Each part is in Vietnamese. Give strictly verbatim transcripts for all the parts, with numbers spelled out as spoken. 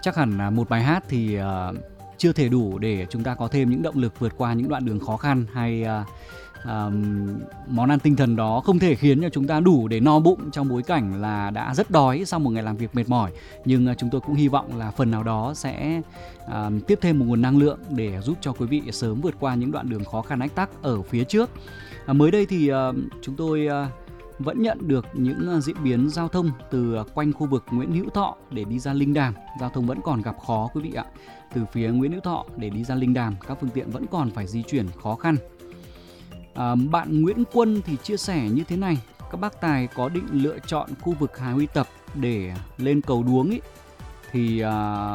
chắc hẳn là một bài hát thì uh, chưa thể đủ để chúng ta có thêm những động lực vượt qua những đoạn đường khó khăn, hay uh, uh, món ăn tinh thần đó không thể khiến cho chúng ta đủ để no bụng trong bối cảnh là đã rất đói sau một ngày làm việc mệt mỏi. Nhưng uh, chúng tôi cũng hy vọng là phần nào đó sẽ uh, tiếp thêm một nguồn năng lượng để giúp cho quý vị sớm vượt qua những đoạn đường khó khăn ách tắc ở phía trước. Uh, mới đây thì uh, chúng tôi uh, vẫn nhận được những diễn biến giao thông từ quanh khu vực Nguyễn Hữu Thọ để đi ra Linh Đàm. Giao thông vẫn còn gặp khó quý vị ạ. Từ phía Nguyễn Hữu Thọ để đi ra Linh Đàm, các phương tiện vẫn còn phải di chuyển khó khăn. À, bạn Nguyễn Quân thì chia sẻ như thế này: các bác tài có định lựa chọn khu vực Hà Huy Tập để lên cầu Đuống ý, thì à,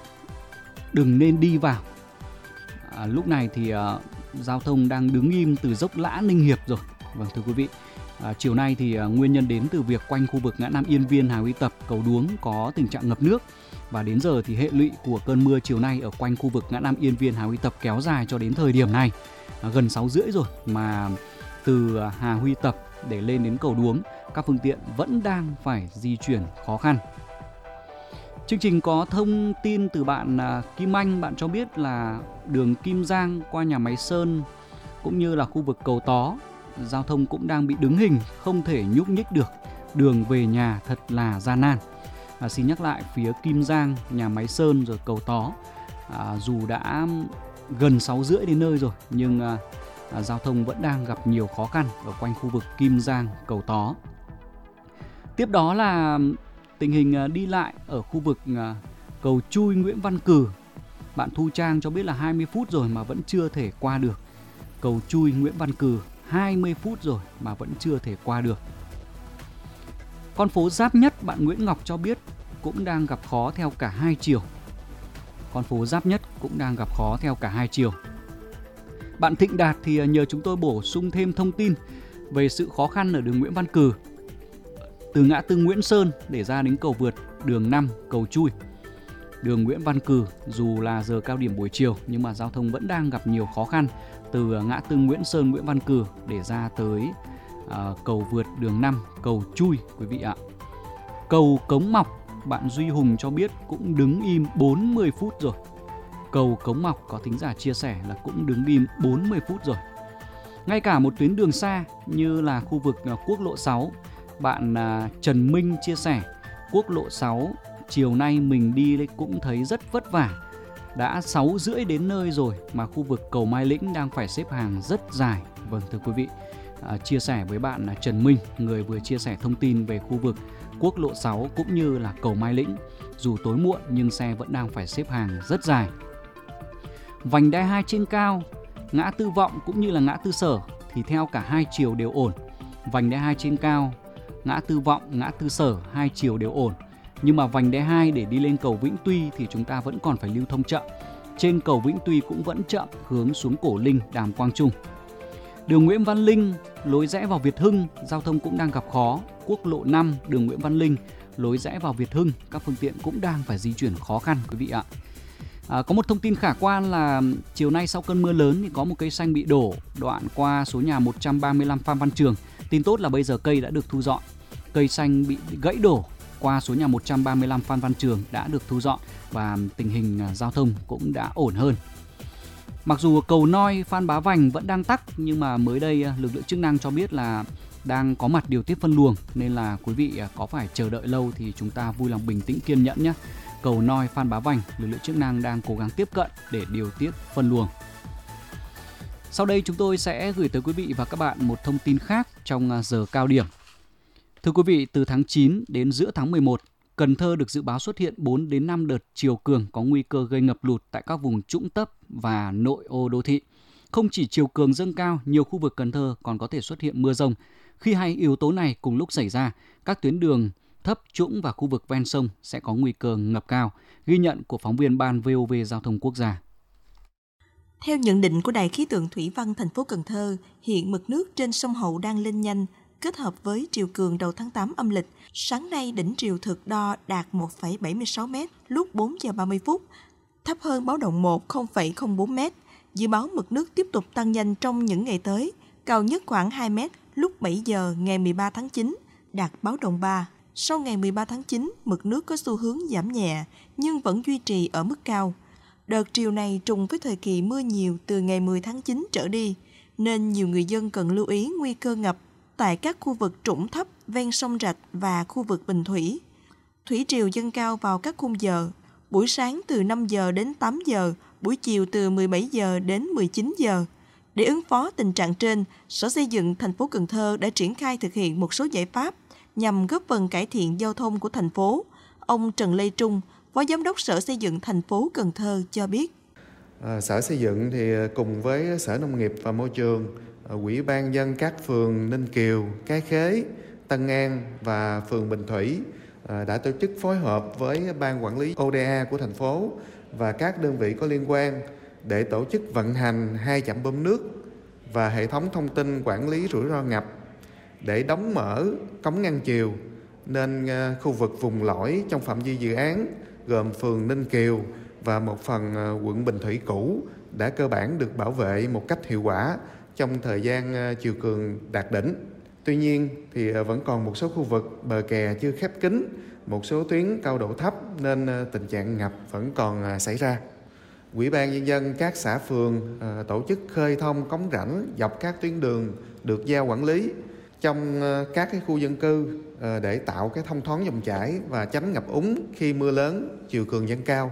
đừng nên đi vào. À, lúc này thì à, giao thông đang đứng im từ dốc Lã Ninh Hiệp rồi. Vâng thưa quý vị, à, chiều nay thì à, nguyên nhân đến từ việc quanh khu vực ngã năm Yên Viên, Hà Huy Tập, cầu Đuống có tình trạng ngập nước. Và đến giờ thì hệ lụy của cơn mưa chiều nay ở quanh khu vực ngã năm Yên Viên, Hà Huy Tập kéo dài cho đến thời điểm này à, gần sáu rưỡi rồi, mà từ Hà Huy Tập để lên đến cầu Đuống, các phương tiện vẫn đang phải di chuyển khó khăn. Chương trình có thông tin từ bạn à, Kim Anh. Bạn cho biết là đường Kim Giang qua nhà máy Sơn cũng như là khu vực cầu Tó, giao thông cũng đang bị đứng hình, không thể nhúc nhích được. Đường về nhà thật là gian nan. À, xin nhắc lại, phía Kim Giang, nhà máy Sơn rồi cầu Tó, à, dù đã gần sáu rưỡi đến nơi rồi, nhưng à, à, giao thông vẫn đang gặp nhiều khó khăn ở quanh khu vực Kim Giang, cầu Tó. Tiếp đó là tình hình à, đi lại ở khu vực à, cầu Chui, Nguyễn Văn Cừ. Bạn Thu Trang cho biết là hai mươi phút rồi mà vẫn chưa thể qua được. Cầu Chui, Nguyễn Văn Cừ hai mươi phút rồi mà vẫn chưa thể qua được. Con phố Giáp Nhất, bạn Nguyễn Ngọc cho biết cũng đang gặp khó theo cả hai chiều. Con phố Giáp Nhất cũng đang gặp khó theo cả hai chiều. Bạn Thịnh Đạt thì nhờ chúng tôi bổ sung thêm thông tin về sự khó khăn ở đường Nguyễn Văn Cừ, từ ngã tư Nguyễn Sơn để ra đến cầu vượt đường năm, cầu Chui. Đường Nguyễn Văn Cừ dù là giờ cao điểm buổi chiều nhưng mà giao thông vẫn đang gặp nhiều khó khăn từ ngã tư Nguyễn Sơn, Nguyễn Văn Cừ để ra tới uh, cầu vượt đường năm, cầu Chui quý vị ạ. Cầu Cống Mọc, bạn Duy Hùng cho biết cũng đứng im bốn mươi phút rồi. Cầu Cống Mọc có thính giả chia sẻ là cũng đứng im bốn mươi phút rồi. Ngay cả một tuyến đường xa như là khu vực uh, quốc lộ sáu, bạn uh, Trần Minh chia sẻ quốc lộ sáu chiều nay mình đi cũng thấy rất vất vả. Đã sáu rưỡi đến nơi rồi mà khu vực cầu Mai Lĩnh đang phải xếp hàng rất dài. Vâng thưa quý vị, à, chia sẻ với bạn là Trần Minh, người vừa chia sẻ thông tin về khu vực quốc lộ sáu cũng như là cầu Mai Lĩnh. Dù tối muộn nhưng xe vẫn đang phải xếp hàng rất dài. Vành đai hai trên cao, ngã tư Vọng cũng như là ngã tư Sở thì theo cả hai chiều đều ổn. Vành đai hai trên cao, ngã tư Vọng, ngã tư Sở hai chiều đều ổn. Nhưng mà vành đai hai để đi lên cầu Vĩnh Tuy thì chúng ta vẫn còn phải lưu thông chậm. Trên cầu Vĩnh Tuy cũng vẫn chậm hướng xuống Cổ Linh, Đàm Quang Trung. Đường Nguyễn Văn Linh, lối rẽ vào Việt Hưng, giao thông cũng đang gặp khó. Quốc lộ năm, đường Nguyễn Văn Linh, lối rẽ vào Việt Hưng, các phương tiện cũng đang phải di chuyển khó khăn quý vị ạ. À, có một thông tin khả quan là chiều nay sau cơn mưa lớn thì có một cây xanh bị đổ đoạn qua số nhà một trăm ba mươi lăm Phan Văn Trường. Tin tốt là bây giờ cây đã được thu dọn. Cây xanh bị gãy đổ qua số nhà một trăm ba mươi lăm Phan Văn Trường đã được thu dọn và tình hình giao thông cũng đã ổn hơn. Mặc dù cầu Noi Phan Bá Vành vẫn đang tắc nhưng mà mới đây lực lượng chức năng cho biết là đang có mặt điều tiết phân luồng, nên là quý vị có phải chờ đợi lâu thì chúng ta vui lòng bình tĩnh kiên nhẫn nhé. Cầu Noi Phan Bá Vành, lực lượng chức năng đang cố gắng tiếp cận để điều tiết phân luồng. Sau đây chúng tôi sẽ gửi tới quý vị và các bạn một thông tin khác trong giờ cao điểm. Thưa quý vị, từ tháng chín đến giữa tháng mười một, Cần Thơ được dự báo xuất hiện bốn đến năm đợt chiều cường có nguy cơ gây ngập lụt tại các vùng trũng thấp và nội ô đô thị. Không chỉ chiều cường dâng cao, nhiều khu vực Cần Thơ còn có thể xuất hiện mưa rông. Khi hai yếu tố này cùng lúc xảy ra, các tuyến đường thấp, trũng và khu vực ven sông sẽ có nguy cơ ngập cao. Ghi nhận của phóng viên Ban vê o vê Giao thông Quốc gia. Theo nhận định của Đài khí tượng thủy văn thành phố Cần Thơ, hiện mực nước trên sông Hậu đang lên nhanh, kết hợp với triều cường đầu tháng tám âm lịch. Sáng nay đỉnh triều thực đo đạt một phẩy bảy mươi sáu mét lúc bốn giờ ba mươi phút, thấp hơn báo động một không phẩy không bốn mét. Dự báo mực nước tiếp tục tăng nhanh trong những ngày tới, cao nhất khoảng hai mét lúc bảy giờ ngày mười ba tháng chín, đạt báo động ba. Sau ngày mười ba tháng chín, mực nước có xu hướng giảm nhẹ nhưng vẫn duy trì ở mức cao. Đợt triều này trùng với thời kỳ mưa nhiều từ ngày mười tháng chín trở đi, nên nhiều người dân cần lưu ý nguy cơ ngập tại các khu vực trũng thấp ven sông rạch và khu vực bình thủy. Thủy triều dâng cao vào các khung giờ, buổi sáng từ năm giờ đến tám giờ, buổi chiều từ mười bảy giờ đến mười chín giờ. Để ứng phó tình trạng trên, Sở Xây dựng thành phố Cần Thơ đã triển khai thực hiện một số giải pháp nhằm góp phần cải thiện giao thông của thành phố. Ông Trần Lê Trung, Phó Giám đốc Sở Xây dựng thành phố Cần Thơ cho biết. À, Sở Xây dựng thì cùng với Sở Nông nghiệp và Môi trường, Ủy ban nhân dân các phường Ninh Kiều, Cái Khế, Tân An và phường Bình Thủy à, đã tổ chức phối hợp với Ban Quản lý ô đê a của thành phố và các đơn vị có liên quan để tổ chức vận hành hai trạm bơm nước và hệ thống thông tin quản lý rủi ro ngập để đóng mở cống ngăn triều, nên khu vực vùng lõi trong phạm vi dự án gồm phường Ninh Kiều và một phần quận Bình Thủy cũ đã cơ bản được bảo vệ một cách hiệu quả trong thời gian triều cường đạt đỉnh. Tuy nhiên thì vẫn còn một số khu vực bờ kè chưa khép kín, một số tuyến cao độ thấp nên tình trạng ngập vẫn còn xảy ra. Ủy ban nhân dân các xã phường à, tổ chức khơi thông cống rãnh dọc các tuyến đường được giao quản lý trong à, các cái khu dân cư à, để tạo cái thông thoáng dòng chảy và tránh ngập úng khi mưa lớn, triều cường dâng cao.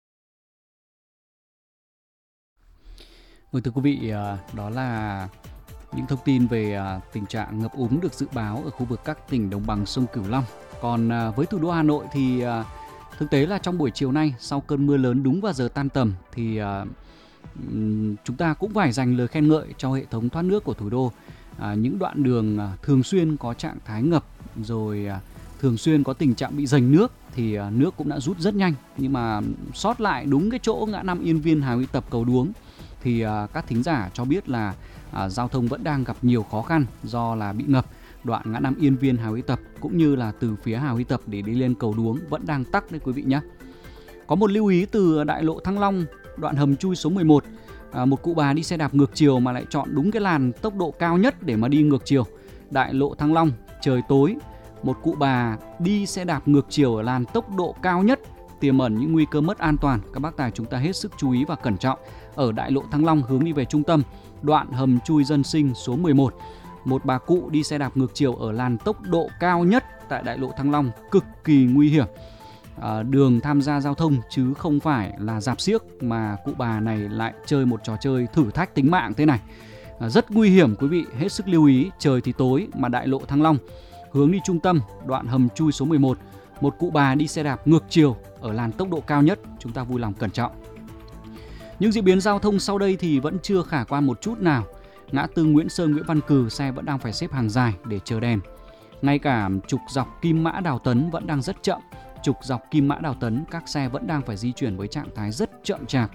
Vâng, thưa quý vị, đó là những thông tin về tình trạng ngập úng được dự báo ở khu vực các tỉnh đồng bằng sông Cửu Long. Còn với thủ đô Hà Nội thì thực tế là trong buổi chiều nay, sau cơn mưa lớn đúng vào giờ tan tầm thì uh, chúng ta cũng phải dành lời khen ngợi cho hệ thống thoát nước của thủ đô. Uh, những đoạn đường uh, thường xuyên có trạng thái ngập, rồi uh, thường xuyên có tình trạng bị dành nước thì uh, nước cũng đã rút rất nhanh. Nhưng mà sót lại đúng cái chỗ ngã năm Yên Viên, Hà Huy Tập, Cầu Đuống thì uh, các thính giả cho biết là uh, giao thông vẫn đang gặp nhiều khó khăn do là bị ngập. Đoạn ngã năm Yên Viên, Hà Huy Tập cũng như là từ phía Hà Huy Tập để đi lên Cầu Đuống vẫn đang tắc đấy quý vị nhé. Có một lưu ý từ đại lộ Thăng Long, đoạn hầm chui số mười một. À, một cụ bà đi xe đạp ngược chiều mà lại chọn đúng cái làn tốc độ cao nhất để mà đi ngược chiều. Đại lộ Thăng Long, trời tối, một cụ bà đi xe đạp ngược chiều ở làn tốc độ cao nhất, tiềm ẩn những nguy cơ mất an toàn. Các bác tài chúng ta hết sức chú ý và cẩn trọng. Ở đại lộ Thăng Long hướng đi về trung tâm, đoạn hầm chui dân sinh số mười một. Một bà cụ đi xe đạp ngược chiều ở làn tốc độ cao nhất tại đại lộ Thăng Long, cực kỳ nguy hiểm. À, đường tham gia giao thông chứ không phải là rạp xiếc mà cụ bà này lại chơi một trò chơi thử thách tính mạng thế này. À, rất nguy hiểm quý vị, hết sức lưu ý. Trời thì tối mà đại lộ Thăng Long hướng đi trung tâm, đoạn hầm chui số mười một, một cụ bà đi xe đạp ngược chiều ở làn tốc độ cao nhất, chúng ta vui lòng cẩn trọng. Những diễn biến giao thông sau đây thì vẫn chưa khả quan một chút nào. Ngã tư Nguyễn Sơn, Nguyễn Văn Cừ, xe vẫn đang phải xếp hàng dài để chờ đèn. Ngay cả trục dọc Kim Mã, Đào Tấn vẫn đang rất chậm. Trục dọc Kim Mã, Đào Tấn, các xe vẫn đang phải di chuyển với trạng thái rất chậm chạp.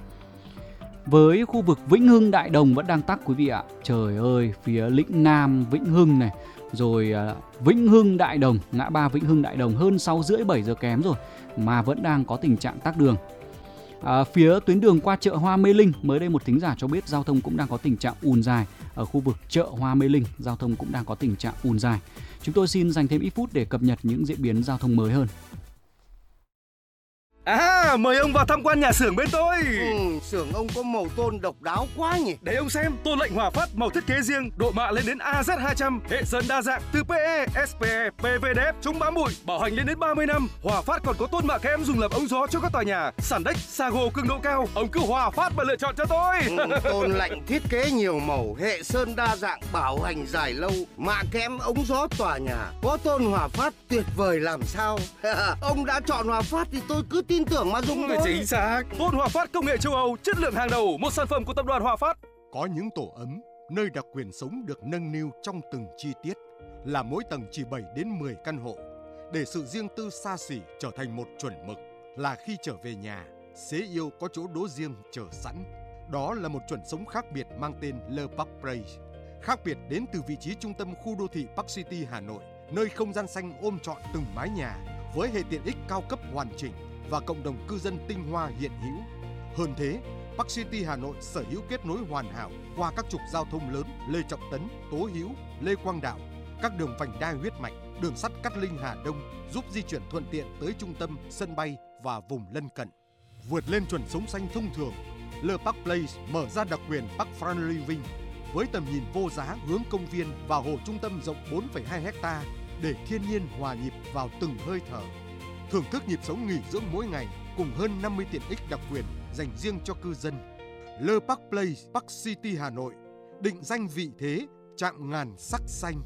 Với khu vực Vĩnh Hưng, Đại Đồng vẫn đang tắc quý vị ạ. Trời ơi, phía Lĩnh Nam, Vĩnh Hưng này, rồi uh, Vĩnh Hưng, Đại Đồng, ngã ba Vĩnh Hưng, Đại Đồng hơn sáu rưỡi bảy giờ kém rồi mà vẫn đang có tình trạng tắc đường. À, phía tuyến đường qua chợ Hoa Mê Linh, mới đây một thính giả cho biết giao thông cũng đang có tình trạng ùn dài. Ở khu vực chợ Hoa Mê Linh, giao thông cũng đang có tình trạng ùn dài. Chúng tôi xin dành thêm ít phút để cập nhật những diễn biến giao thông mới hơn. À, mời ông vào tham quan nhà xưởng bên tôi. Ừ, xưởng ông có màu tôn độc đáo quá nhỉ. Để ông xem, tôn lệnh Hòa Phát màu thiết kế riêng, độ mạ lên đến A Z hai trăm, hệ sơn đa dạng từ pê e, ét pê e, pê vê đê ép, chống bám bụi, bảo hành lên đến ba mươi năm. Hòa Phát còn có tôn mạ kẽm dùng làm ống gió cho các tòa nhà, sàn đếch, Sago cường độ cao. Ông cứ Hòa Phát mà lựa chọn cho tôi. Ừ, tôn lệnh thiết kế nhiều màu, hệ sơn đa dạng, bảo hành dài lâu, mạ kẽm ống gió tòa nhà. Có tôn Hòa Phát tuyệt vời làm sao. Ông đã chọn Hòa Phát thì tôi cứ tin tưởng mà dùng thôi. Chính xác. Tôn Hòa Phát công nghệ châu Âu, chất lượng hàng đầu, một sản phẩm của tập đoàn Hòa Phát. Có những tổ ấm, nơi đặc quyền sống được nâng niu trong từng chi tiết, là mỗi tầng chỉ bảy đến mười căn hộ, để sự riêng tư xa xỉ trở thành một chuẩn mực, là khi trở về nhà, xế yêu có chỗ đỗ riêng chờ sẵn. Đó là một chuẩn sống khác biệt mang tên Le Parc Place. Khác biệt đến từ vị trí trung tâm khu đô thị Park City Hà Nội, nơi không gian xanh ôm trọn từng mái nhà với hệ tiện ích cao cấp hoàn chỉnh và cộng đồng cư dân tinh hoa hiện hữu. Hơn thế, Park City Hà Nội sở hữu kết nối hoàn hảo qua các trục giao thông lớn Lê Trọng Tấn, Tố Hữu, Lê Quang Đạo, các đường vành đai huyết mạch, đường sắt Cát Linh Hà Đông giúp di chuyển thuận tiện tới trung tâm, sân bay và vùng lân cận. Vượt lên chuẩn sống xanh thông thường, Le Parc Place mở ra đặc quyền Park Front Living với tầm nhìn vô giá hướng công viên và hồ trung tâm rộng bốn phẩy hai héc ta để thiên nhiên hòa nhịp vào từng hơi thở. Thưởng thức nhịp sống nghỉ dưỡng mỗi ngày cùng hơn năm mươi tiện ích đặc quyền dành riêng cho cư dân. Le Parc Place, Park City Hà Nội, định danh vị thế chạm ngàn sắc xanh.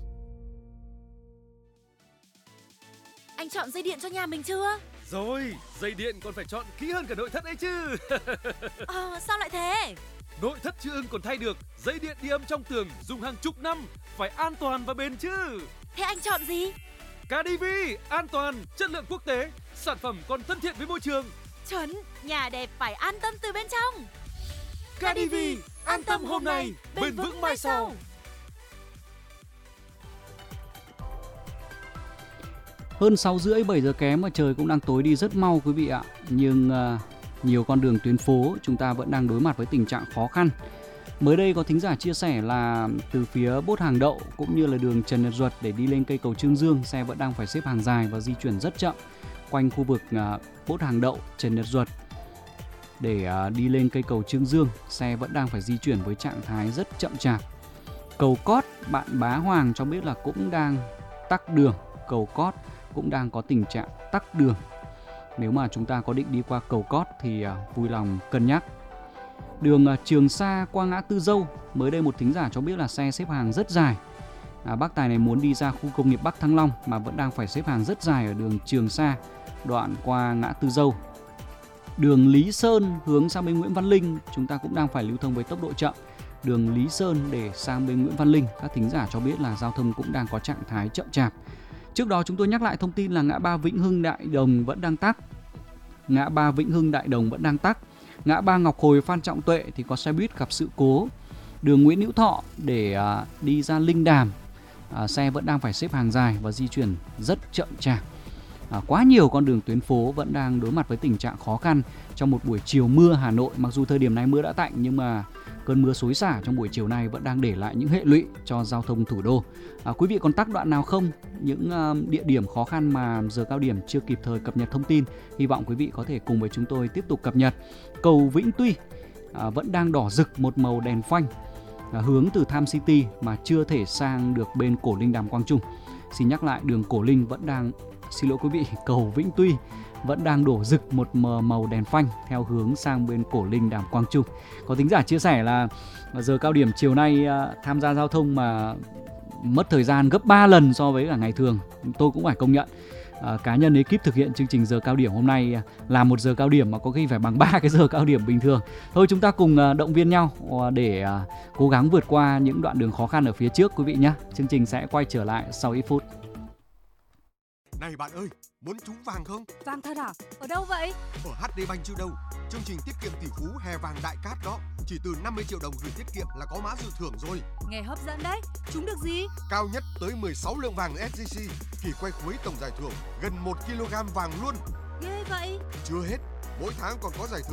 Anh chọn dây điện cho nhà mình chưa? Rồi, dây điện còn phải chọn kỹ hơn cả nội thất ấy chứ. Ờ, sao lại thế? Nội thất chưa ưng còn thay được, dây điện đi âm trong tường dùng hàng chục năm, phải an toàn và bền chứ. Thế anh chọn gì? ca đê vê, an toàn, chất lượng quốc tế, sản phẩm còn thân thiện với môi trường. Chuẩn, nhà đẹp phải an tâm từ bên trong. ca đê vê, an tâm hôm nay, bền vững mai sau. Hơn sáu rưỡi bảy giờ kém mà trời cũng đang tối đi rất mau quý vị ạ. Nhưng uh, nhiều con đường tuyến phố chúng ta vẫn đang đối mặt với tình trạng khó khăn. Mới đây có thính giả chia sẻ là từ phía Bốt Hàng Đậu cũng như là đường Trần Nhật Duật để đi lên cây cầu Chương Dương, xe vẫn đang phải xếp hàng dài và di chuyển rất chậm. Quanh khu vực uh, Bốt Hàng Đậu, Trần Nhật Duật để uh, đi lên cây cầu Chương Dương, xe vẫn đang phải di chuyển với trạng thái rất chậm chạp. Cầu Cót, bạn Bá Hoàng cho biết là cũng đang tắc đường. Cầu Cót cũng đang có tình trạng tắc đường. Nếu mà chúng ta có định đi qua cầu Cót thì uh, vui lòng cân nhắc. Đường uh, Trường Sa qua ngã Tư Dâu, mới đây một thính giả cho biết là xe xếp hàng rất dài. À, bác tài này muốn đi ra khu công nghiệp Bắc Thăng Long mà vẫn đang phải xếp hàng rất dài ở đường Trường Sa, đoạn qua ngã Tư Dâu. Đường Lý Sơn hướng sang bên Nguyễn Văn Linh, chúng ta cũng đang phải lưu thông với tốc độ chậm. Đường Lý Sơn để sang bên Nguyễn Văn Linh, các thính giả cho biết là giao thông cũng đang có trạng thái chậm chạp. Trước đó chúng tôi nhắc lại thông tin là ngã ba Vĩnh Hưng Đại Đồng vẫn đang tắc. Ngã ba Vĩnh Hưng Đại Đồng vẫn đang tắc. Ngã ba Ngọc Hồi Phan Trọng Tuệ thì có xe buýt gặp sự cố. Đường Nguyễn Hữu Thọ để uh, đi ra Linh Đàm, uh, xe vẫn đang phải xếp hàng dài và di chuyển rất chậm chạp. Uh, quá nhiều con đường tuyến phố vẫn đang đối mặt với tình trạng khó khăn trong một buổi chiều mưa Hà Nội. Mặc dù thời điểm này mưa đã tạnh nhưng mà cơn mưa xối xả trong buổi chiều nay vẫn đang để lại những hệ lụy cho giao thông thủ đô. À, quý vị còn tắc đoạn nào không? Những uh, địa điểm khó khăn mà giờ cao điểm chưa kịp thời cập nhật thông tin, hy vọng quý vị có thể cùng với chúng tôi tiếp tục cập nhật. Cầu Vĩnh Tuy à, vẫn đang đỏ rực một màu đèn phanh à, hướng từ Tham City mà chưa thể sang được bên Cổ Linh Đàm Quang Trung. Xin nhắc lại, đường Cổ Linh vẫn đang, xin lỗi quý vị, cầu Vĩnh Tuy vẫn đang đổ rực một màu đèn phanh theo hướng sang bên Cổ Linh Đàm Quang Trung. Có thính giả chia sẻ là giờ cao điểm chiều nay uh, tham gia giao thông mà mất thời gian gấp ba lần so với cả ngày thường. Tôi cũng phải công nhận uh, cá nhân ekip thực hiện chương trình giờ cao điểm hôm nay uh, là một giờ cao điểm mà có khi phải bằng ba cái giờ cao điểm bình thường. Thôi chúng ta cùng uh, động viên nhau uh, để uh, cố gắng vượt qua những đoạn đường khó khăn ở phía trước quý vị nhé. Chương trình sẽ quay trở lại sau ít phút. Này bạn ơi, muốn trúng vàng không? Vàng thật à? Ở đâu vậy? Ở hát đê Bank chứ đâu. Chương trình tiết kiệm tỷ phú hè vàng đại cát đó. Chỉ từ năm mươi triệu đồng gửi tiết kiệm là có mã dự thưởng rồi. Nghe hấp dẫn đấy. Trúng được gì? Cao nhất tới mười sáu lượng vàng ét gi xê. Kỳ quay cuối tổng giải thưởng gần một ki lô gam vàng luôn. Ghê vậy. Chưa hết, mỗi tháng còn có giải thưởng